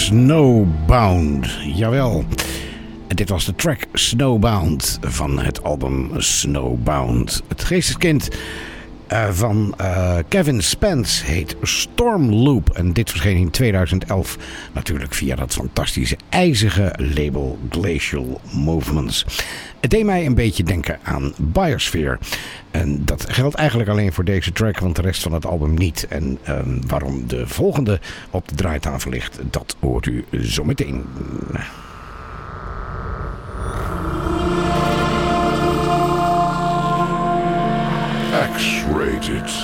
Snowbound, jawel. En dit was de track Snowbound van het album Snowbound. Het geesteskind van Kevin Spence heet Stormloop. En dit verscheen in 2011 natuurlijk via dat fantastische ijzige label Glacial Movements. Het deed mij een beetje denken aan Biosphere. En dat geldt eigenlijk alleen voor deze track, want de rest van het album niet. En waarom de volgende op de draaitafel ligt, dat hoort u zo meteen. X-rated.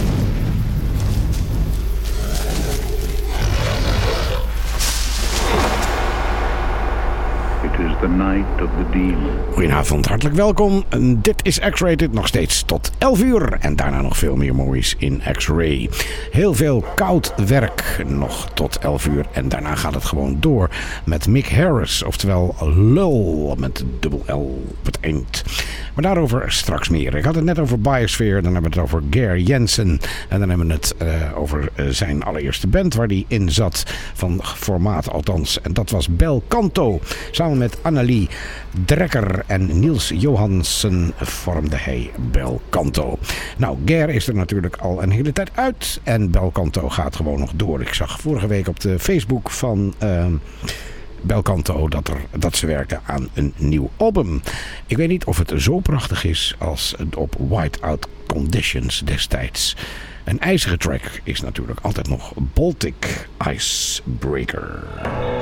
It is the night of the demon. Goedenavond, hartelijk welkom. Dit is X-Rated, nog steeds tot 11 uur. En daarna nog veel meer moois in X-Ray. Heel veel koud werk nog tot 11 uur. En daarna gaat het gewoon door met Mick Harris. Oftewel Lul met dubbel L op het eind. Maar daarover straks meer. Ik had het net over Biosphere. Dan hebben we het over Geir Jensen. En dan hebben we het over zijn allereerste band waar hij in zat. Van formaat althans. En dat was Bel Canto. Samen met Annelie Drekker en Niels Johansen vormde hij Bel Canto. Nou, Geir is er natuurlijk al een hele tijd uit. En Bel Canto gaat gewoon nog door. Ik zag vorige week op de Facebook van Bel Canto dat ze werkten aan een nieuw album. Ik weet niet of het zo prachtig is als op Whiteout Conditions destijds. Een ijzige track is natuurlijk altijd nog Baltic Icebreaker.